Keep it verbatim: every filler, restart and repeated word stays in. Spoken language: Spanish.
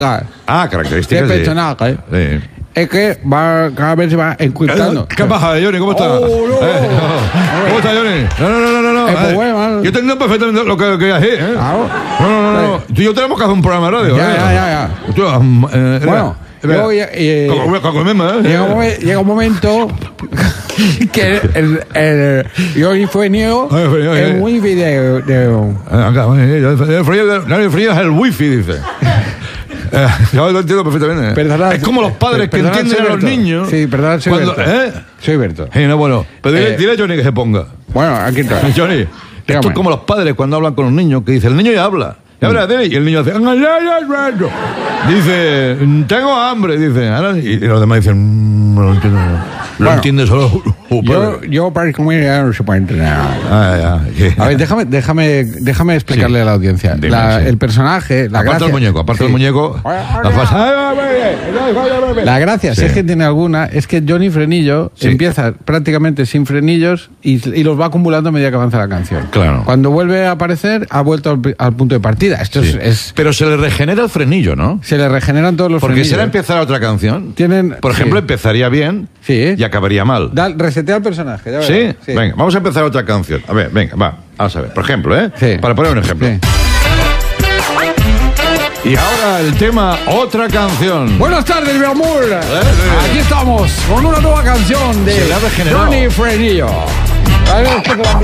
Ah, características del personaje. Sí. Es que va, cada vez se va encriptando. ¿Qué pasa, Johnny? ¿Cómo estás? Oh, no. ¿Eh? ¿Cómo estás, Johnny? No, no, no, no, no. Es Eh, bueno, yo entiendo perfectamente lo que querías decir, ¿eh? Claro. No, no, no, no. Tú y yo tenemos que hacer un programa de radio, Ya, ¿eh? ya, ya, ya. Tú, um, eh, Bueno, era- yo, eh, Coco- Coco Mema, ¿eh? llega, un momen- llega un momento que el, el Johnny Fuenio Ay, Fuenio, es eh. muy video. De, Ah, acá, el frío, el frío es el wifi, dice. Eh, yo lo entiendo perfectamente. Perdona, es como los padres que perdona, entienden soy a los Berto. niños. Sí, perdón, soy cuando, Berto. ¿eh? Soy Berto. Sí, no, bueno. Pero dile, Eh. dile a Johnny que se ponga. Bueno, aquí está. Johnny, esto es como los padres cuando hablan con los niños, que dice, el niño ya habla. Y habla de él, y el niño hace... Dice, tengo hambre, dice. Ahora, y los demás dicen, "Mm, no lo entiendo. Lo Bueno, entiende solo un Yo, padre". yo para comer ya no se puede entrenar. Ah, ya, sí. A ver, déjame, déjame, déjame explicarle Sí. a la audiencia. Dime, La- sí. El personaje, la Aparte gracia... del muñeco, aparte Sí. del muñeco, la fase... La gracia, Sí. si es que tiene alguna, es que Johnny Frenillo Sí. empieza prácticamente sin frenillos y, y los va acumulando a medida que avanza la canción. Claro. Cuando vuelve a aparecer, ha vuelto al, al punto de partida. Esto Sí. es, es- Pero se le regenera el frenillo, ¿no? Se le regeneran todos los Porque frenillos. si ahora empezara otra canción, Tienen- por ejemplo, sí. empezaría bien Sí. y acabaría mal. Da- resetea el personaje. Ya ¿Sí? verás. Sí. Venga, vamos a empezar otra canción. A ver, venga, va. Vamos a ver. Por ejemplo, ¿eh? Sí. Para poner un ejemplo. Sí. Y ahora el tema Otra Canción. Buenas tardes, mi amor. sí. Aquí estamos con una nueva canción de Se le ha regenerado. Johnny Frenillo. A ver, esto te lo-